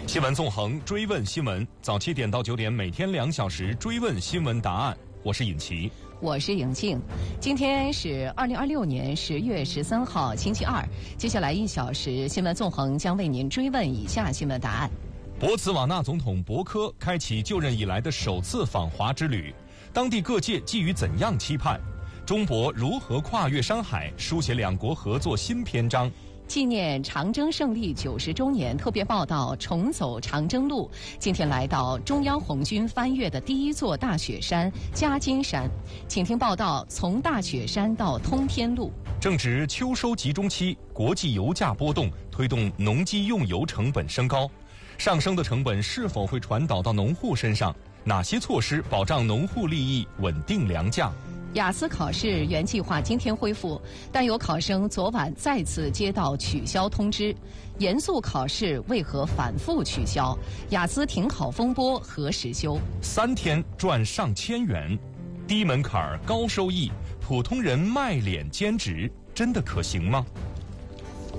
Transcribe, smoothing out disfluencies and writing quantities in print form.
新闻纵横，追问新闻，早7点到9点，每天2小时追问新闻答案。我是尹奇， 我是颖静。今天是2026年10月13号，星期二。接下来1小时，新闻纵横将为您追问以下新闻答案。 博茨瓦纳总统博科开启就任以来的首次访华之旅，当地各界寄予怎样期盼？中博如何跨越山海，书写两国合作新篇章？ 纪念长征胜利90周年特别报道重走长征路，今天来到中央红军翻越的第一座大雪山嘉金山，请听报道从大雪山到通天路。 正值秋收集中期，国际油价波动推动农机用油成本升高，上升的成本是否会传导到农户身上？哪些措施保障农户利益、稳定粮价？ 雅思考试原计划今天恢复，但有考生昨晚再次接到取消通知。严肃考试为何反复取消？雅思停考风波何时休？3 天赚上千元，低门槛高收益，普通人卖脸兼职真的可行吗？